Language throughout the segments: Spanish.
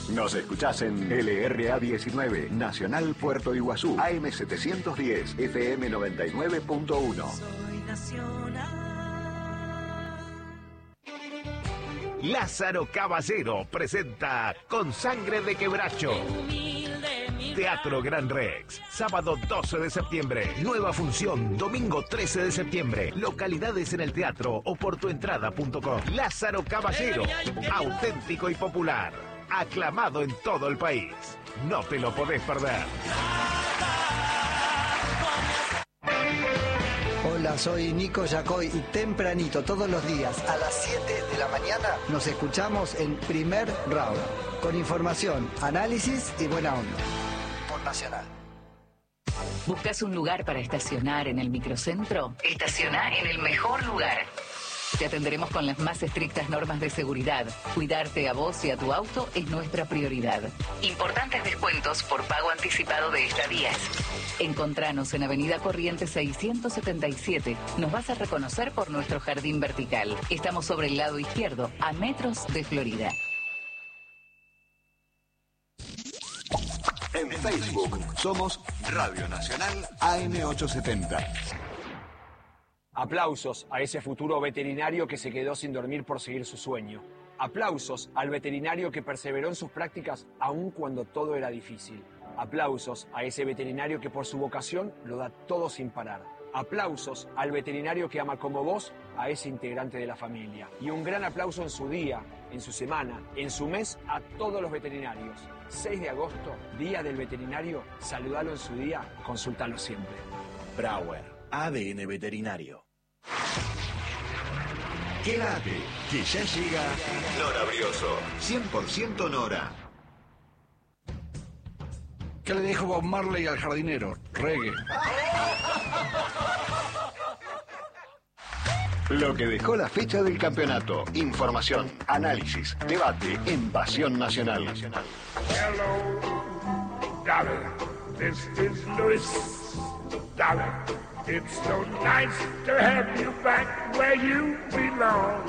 Nos escuchás en LRA 19, Nacional Puerto Iguazú, AM 710, FM 99.1. Soy nacional. Lázaro Caballero presenta Con Sangre de Quebracho. Teatro Gran Rex, sábado 12 de septiembre. Nueva función, domingo 13 de septiembre. Localidades en el teatro o por tuentrada.com. Lázaro Caballero, auténtico y popular. Aclamado en todo el país. No te lo podés perder. Hola, soy Nico Yacoy y tempranito todos los días a las 7 de la mañana nos escuchamos en Primer Round. Con información, análisis y buena onda. Por Nacional. ¿Buscas un lugar para estacionar en el microcentro? Estaciona en el mejor lugar. Te atenderemos con las más estrictas normas de seguridad. Cuidarte a vos y a tu auto es nuestra prioridad. Importantes descuentos por pago anticipado de estadías. Encontranos en Avenida Corrientes 677. Nos vas a reconocer por nuestro jardín vertical. Estamos sobre el lado izquierdo, a metros de Florida. En Facebook somos Radio Nacional AM870. Aplausos a ese futuro veterinario que se quedó sin dormir por seguir su sueño. Aplausos al veterinario que perseveró en sus prácticas aun cuando todo era difícil. Aplausos a ese veterinario que por su vocación lo da todo sin parar. Aplausos al veterinario que ama como vos a ese integrante de la familia. Y un gran aplauso en su día, en su semana, en su mes a todos los veterinarios. 6 de agosto, Día del Veterinario, saludalo en su día, consultalo siempre. Brauer, ADN Veterinario. Quédate, que ya llega Nora Brioso, 100% Nora. ¿Qué le dijo Bob Marley al jardinero? Reggae. Lo que dejó la fecha del campeonato. Información, análisis, debate en Pasión Nacional. Hello, darling. This is Luis, darling. It's so nice to have you back where you belong.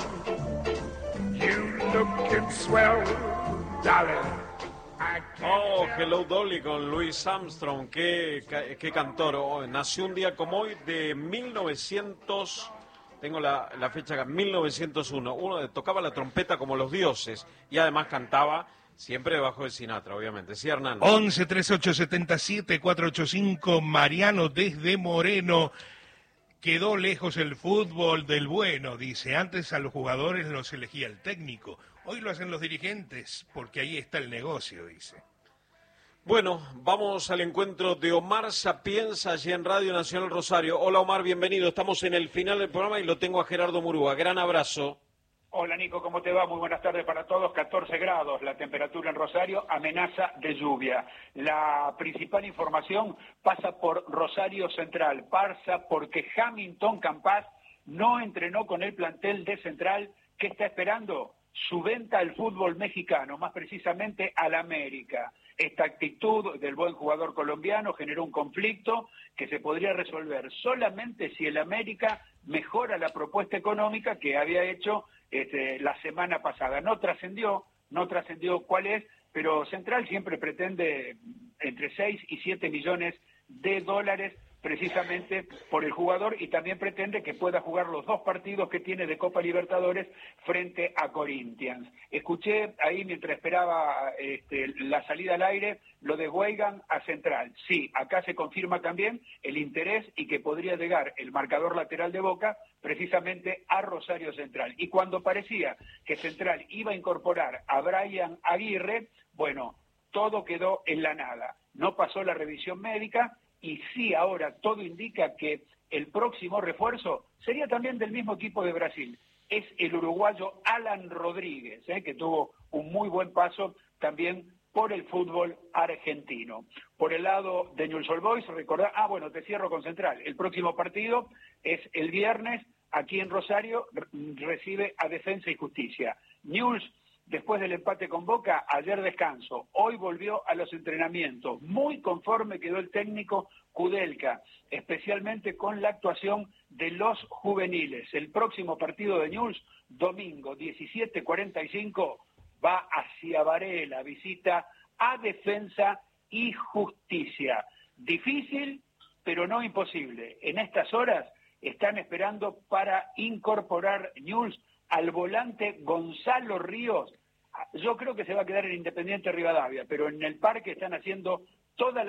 You lookin' swell, darling. Oh, Hello Dolly con Louis Armstrong, qué cantor. Oh, nació un día como hoy de 1900, tengo la fecha acá, 1901. Uno tocaba la trompeta como los dioses y además cantaba siempre debajo de Sinatra, obviamente. Sí, Hernán. 11 38 77 485, Mariano desde Moreno. Quedó lejos el fútbol del bueno, dice. Antes a los jugadores los elegía el técnico. Hoy lo hacen los dirigentes, porque ahí está el negocio, dice. Bueno, vamos al encuentro de Omar Sapienza, allí en Radio Nacional Rosario. Hola Omar, bienvenido. Estamos en el final del programa y lo tengo a Gerardo Murúa. Gran abrazo. Hola Nico, ¿cómo te va? Muy buenas tardes para todos. 14 grados la temperatura en Rosario, amenaza de lluvia. La principal información pasa por Rosario Central, pasa porque Hamilton Campas no entrenó con el plantel de Central. ¿Qué está esperando? Su venta al fútbol mexicano, más precisamente al América. Esta actitud del buen jugador colombiano generó un conflicto que se podría resolver solamente si el América mejora la propuesta económica que había hecho la semana pasada. No trascendió cuál es, pero Central siempre pretende entre 6 y 7 millones de dólares precisamente por el jugador y también pretende que pueda jugar los 2 partidos que tiene de Copa Libertadores frente a Corinthians. Escuché ahí mientras esperaba la salida al aire lo de Weigand a Central. Sí, acá se confirma también el interés y que podría llegar el marcador lateral de Boca precisamente a Rosario Central. Y cuando parecía que Central iba a incorporar a Brian Aguirre, bueno, todo quedó en la nada. No pasó la revisión médica. Y sí, ahora todo indica que el próximo refuerzo sería también del mismo equipo de Brasil. Es el uruguayo Alan Rodríguez, que tuvo un muy buen paso también por el fútbol argentino. Por el lado de Newell's Old Boys, recordá, te cierro con Central. El próximo partido es el viernes, aquí en Rosario, recibe a Defensa y Justicia. Newell's, después del empate con Boca, ayer descanso, hoy volvió a los entrenamientos, muy conforme quedó el técnico Kudelka, especialmente con la actuación de los juveniles. El próximo partido de Newell's, domingo 17:45, va hacia Varela, visita a Defensa y Justicia. Difícil, pero no imposible. En estas horas están esperando para incorporar Newell's al volante Gonzalo Ríos. Yo creo que se va a quedar en Independiente Rivadavia, pero en el parque están haciendo todos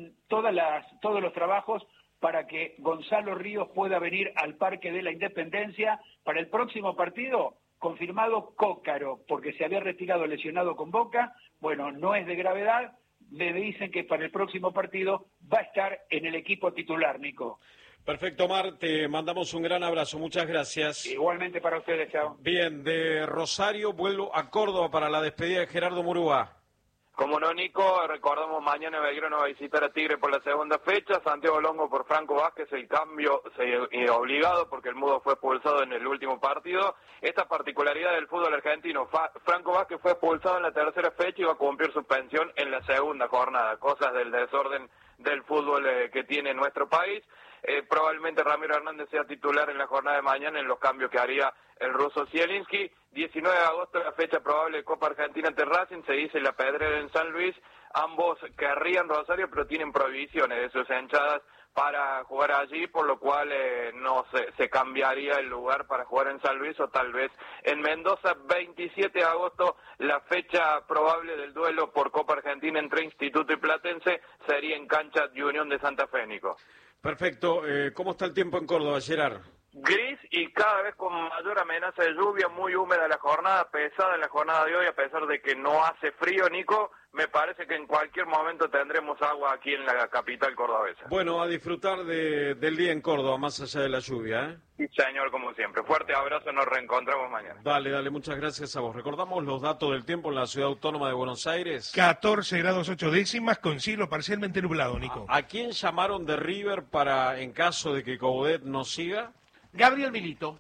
los trabajos para que Gonzalo Ríos pueda venir al Parque de la Independencia para el próximo partido. Confirmado Cócaro, porque se había retirado lesionado con Boca. Bueno, no es de gravedad. Me dicen que para el próximo partido va a estar en el equipo titular, Nico. Perfecto, Mar, te mandamos un gran abrazo, muchas gracias. Igualmente para ustedes, chao. Bien, de Rosario vuelvo a Córdoba para la despedida de Gerardo Murúa. Como no, Nico, recordamos mañana Belgrano va a visitar a Tigre por la segunda fecha, Santiago Longo por Franco Vázquez, el cambio obligado porque el Mudo fue expulsado en el último partido. Esta particularidad del fútbol argentino, Franco Vázquez fue expulsado en la tercera fecha y va a cumplir suspensión en la segunda jornada, cosas del desorden del fútbol que tiene nuestro país. Probablemente Ramiro Hernández sea titular en la jornada de mañana en los cambios que haría el ruso Zielinski. 19 de agosto, la fecha probable de Copa Argentina ante Racing, se dice La Pedrera en San Luis. Ambos querrían Rosario, pero tienen prohibiciones de sus hinchadas para jugar allí, por lo cual no se cambiaría el lugar para jugar en San Luis o tal vez en Mendoza. 27 de agosto, la fecha probable del duelo por Copa Argentina entre Instituto y Platense sería en cancha de Unión de Santa Fe, Nico. Perfecto. ¿Cómo está el tiempo en Córdoba, Gerard? Gris y cada vez con mayor amenaza de lluvia, muy húmeda la jornada, pesada en la jornada de hoy, a pesar de que no hace frío, Nico. Me parece que en cualquier momento tendremos agua aquí en la capital cordobesa. Bueno, a disfrutar del día en Córdoba, más allá de la lluvia, ¿eh? Sí, señor, como siempre. Fuerte abrazo, nos reencontramos mañana. Dale, muchas gracias a vos. Recordamos los datos del tiempo en la Ciudad Autónoma de Buenos Aires. 14 grados 8 décimas con cielo parcialmente nublado, Nico. ¿A quién llamaron de River para, en caso de que Coudet no siga? Gabriel Milito.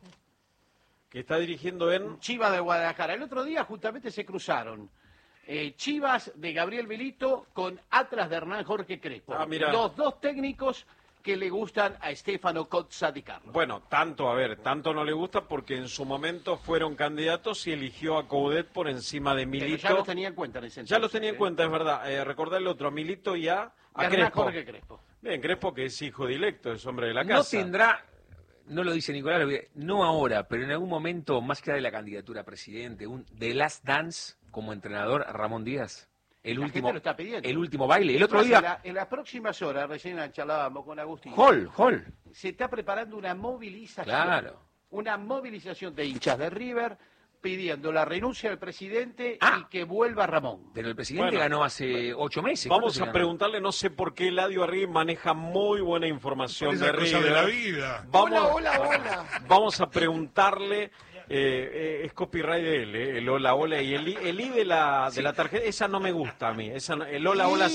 Que está dirigiendo en Chivas de Guadalajara. El otro día justamente se cruzaron Chivas de Gabriel Milito con Atlas de Hernán Jorge Crespo. Mira. Los dos técnicos que le gustan a Stefano Cozza di Carlo. Bueno, tanto no le gusta porque en su momento fueron candidatos y eligió a Coudet por encima de Milito. Pero ya los tenía en cuenta en ese entonces. Ya los tenía en cuenta, es verdad. Recordar el otro, a Milito y a Crespo. Jorge Crespo. Bien, Crespo que es hijo directo, es hombre de la casa. No tendrá, no lo dice Nicolás, no ahora, pero en algún momento, más que de la candidatura a presidente, un The Last Dance como entrenador Ramón Díaz. El último baile. El otro día. En las próximas horas, recién charlábamos con Agustín. Hall. Se está preparando una movilización. Claro. Una movilización de hinchas de River pidiendo la renuncia del presidente y que vuelva Ramón. Pero el presidente ganó hace 8 meses. Vamos a preguntarle, no sé por qué Eladio Arrigui maneja muy buena información de River. De la vida. Hola. Vamos a preguntarle. Es copyright de él, el hola y el I de la tarjeta, esa no me gusta a mí, el hola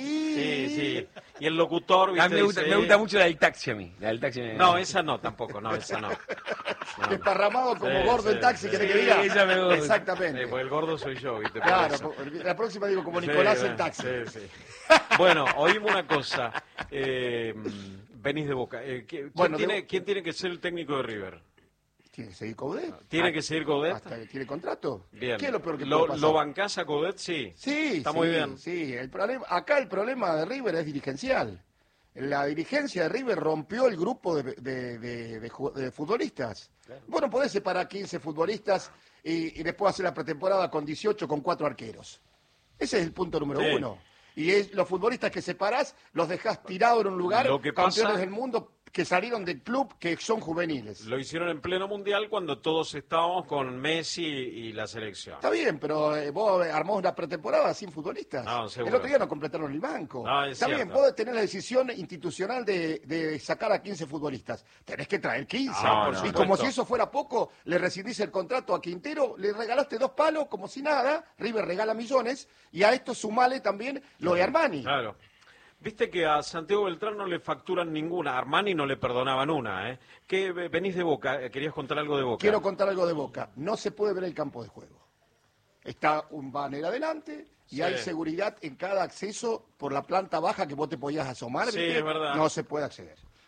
sí. Y el locutor, ¿viste? Me gusta mucho la del taxi a mí. No, esa no, tampoco, esa no. Desparramado como gordo el taxi, ¿querés que diga? Esa me gusta. Exactamente. Porque el gordo soy yo, ¿viste? Claro, la próxima digo como Nicolás el taxi. Sí. Bueno, oímos una cosa, venís de Boca. ¿Quién tiene que ser el técnico de River? ¿Tiene que seguir Coudet? ¿Tiene que seguir Coudet? ¿Hasta que tiene contrato? Bien. ¿Qué es lo peor que puede pasar? ¿Lo bancás a Coudet? Sí. Sí, está muy bien. Sí, el problema de River es dirigencial. La dirigencia de River rompió el grupo de futbolistas. Claro. Vos no podés separar 15 futbolistas y después hacer la pretemporada con 18, con 4 arqueros. Ese es el punto número 1. Y los futbolistas que separás los dejás tirados en un lugar, campeones del mundo que salieron del club, que son juveniles. Lo hicieron en pleno mundial cuando todos estábamos con Messi y la selección. Está bien, pero vos armás una pretemporada sin futbolistas. No, el otro día no completaron el banco. Está bien, vos tenés la decisión institucional de sacar a 15 futbolistas. Tenés que traer 15. Y como si eso fuera poco, le rescindís el contrato a Quintero, le regalaste 2 palos como si nada, River regala millones, y a esto sumale también lo de Armani. Claro. Viste que a Santiago Beltrán no le facturan ninguna, a Armani no le perdonaban una, ¿eh? ¿Qué venís de Boca? ¿Querías contar algo de Boca? Quiero contar algo de Boca. No se puede ver el campo de juego. Está un banner adelante y hay seguridad en cada acceso por la planta baja que vos te podías asomar. Sí, ¿viste? es verdad. No se puede acceder.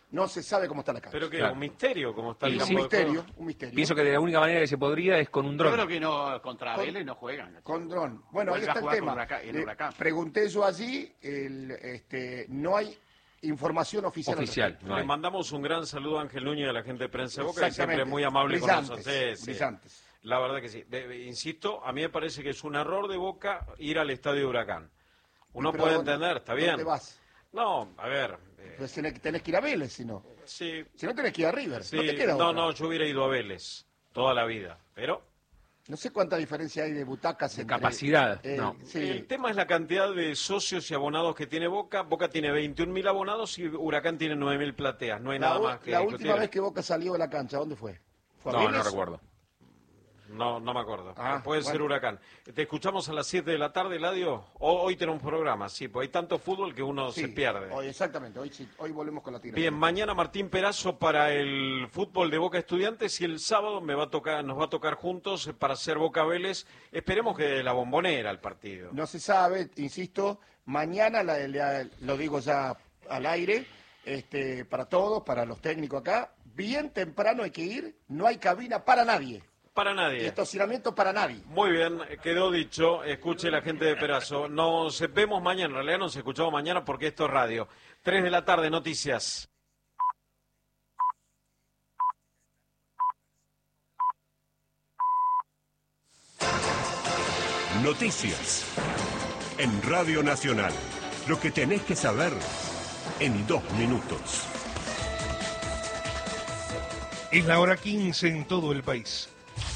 no se sabe cómo está la cancha. Pero que un misterio, cómo está el campo un misterio. Pienso que de la única manera que se podría es con un dron. Yo creo que no, contra Vélez no juegan. Con dron. Bueno, ahí está el tema. Huracán. Pregunté yo allí, no hay información oficial. Le mandamos un gran saludo a Ángel Núñez y a la gente de Prensa de Boca, que siempre es muy amable con nosotros. Brillantes. La verdad que sí. Insisto, a mí me parece que es un error de Boca ir al estadio de Huracán. Uno puede entender, está bien. ¿Dónde vas? No, a ver. Pues tenés que ir a Vélez, si no. Sí. Si no, tenés que ir a River. Sí. No te queda otra. No, yo hubiera ido a Vélez toda la vida, pero... No sé cuánta diferencia hay de butacas de capacidad. No. Sí. El tema es la cantidad de socios y abonados que tiene Boca. Boca tiene 21.000 abonados y Huracán tiene 9.000 plateas. No hay nada más que La última vez que Boca salió de la cancha, ¿dónde fue? No recuerdo. No me acuerdo. Puede ser Huracán. Te escuchamos a las 7 de la tarde, Eladio. Hoy tenemos un programa, sí, pues hay tanto fútbol que uno se pierde. Exactamente, hoy volvemos con la tira. Bien, mañana Martín Perazo para el fútbol de Boca Estudiantes y el sábado nos va a tocar juntos para hacer Boca Vélez. Esperemos que de la Bombonera el partido. No se sabe, insisto, mañana, lo digo ya al aire, para todos, para los técnicos acá, bien temprano hay que ir, no hay cabina para nadie. Para nadie. Estacionamiento para nadie. Muy bien, quedó dicho. Escuche la gente de Perazo. Nos vemos mañana. En realidad nos escuchamos mañana porque esto es radio. 3 de la tarde, noticias. Noticias. En Radio Nacional. Lo que tenés que saber en 2 minutos. Es la hora 15 en todo el país.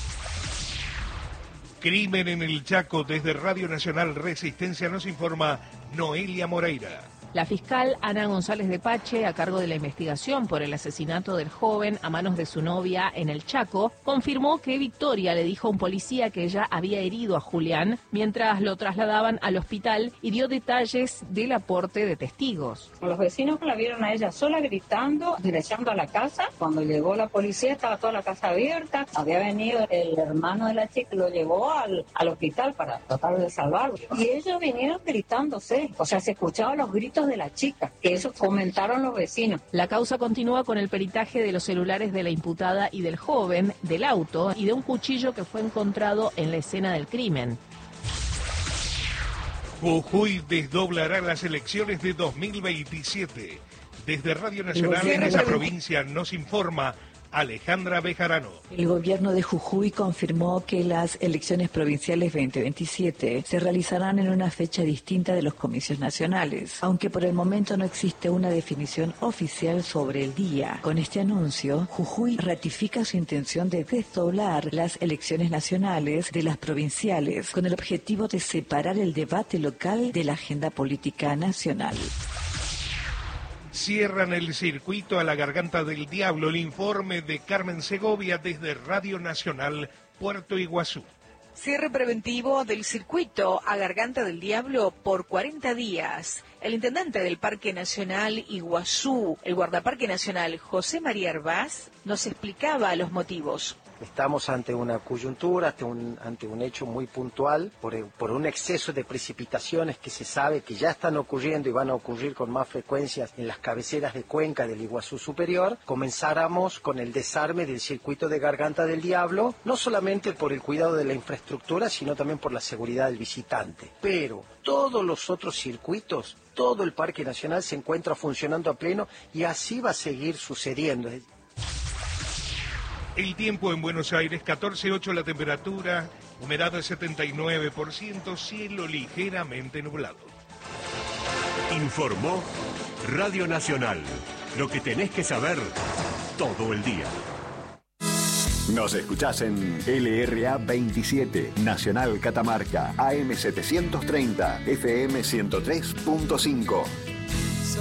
Crimen en el Chaco. Desde Radio Nacional Resistencia nos informa Noelia Moreira. La fiscal Ana González de Pache, a cargo de la investigación por el asesinato del joven a manos de su novia en el Chaco, confirmó que Victoria le dijo a un policía que ella había herido a Julián mientras lo trasladaban al hospital y dio detalles del aporte de testigos. Los vecinos la vieron a ella sola gritando, direccionando a la casa. Cuando llegó la policía estaba toda la casa abierta. Había venido el hermano de la chica, lo llevó al hospital para tratar de salvarlo. Y ellos vinieron gritándose, o sea, se escuchaban los gritos de la chica, que eso comentaron los vecinos. La causa continúa con el peritaje de los celulares de la imputada y del joven, del auto y de un cuchillo que fue encontrado en la escena del crimen. Jujuy desdoblará las elecciones de 2027. Desde Radio Nacional en esa provincia nos informa Alejandra Bejarano. El gobierno de Jujuy confirmó que las elecciones provinciales 2027 se realizarán en una fecha distinta de los comicios nacionales, aunque por el momento no existe una definición oficial sobre el día. Con este anuncio, Jujuy ratifica su intención de desdoblar las elecciones nacionales de las provinciales, con el objetivo de separar el debate local de la agenda política nacional. Cierran el circuito a la Garganta del Diablo. El informe de Carmen Segovia desde Radio Nacional Puerto Iguazú. Cierre preventivo del circuito a Garganta del Diablo por 40 días. El intendente del Parque Nacional Iguazú, el guardaparque nacional José María Herbaz, nos explicaba los motivos. Estamos ante una coyuntura, ante un hecho muy puntual, por un exceso de precipitaciones que se sabe que ya están ocurriendo y van a ocurrir con más frecuencia en las cabeceras de cuenca del Iguazú Superior. Comenzáramos con el desarme del circuito de Garganta del Diablo, no solamente por el cuidado de la infraestructura, sino también por la seguridad del visitante. Pero todos los otros circuitos, todo el Parque Nacional se encuentra funcionando a pleno y así va a seguir sucediendo. El tiempo en Buenos Aires, 14.8 la temperatura, humedad del 79%, cielo ligeramente nublado. Informó Radio Nacional. Lo que tenés que saber todo el día. Nos escuchás en LRA 27, Nacional Catamarca, AM 730, FM 103.5.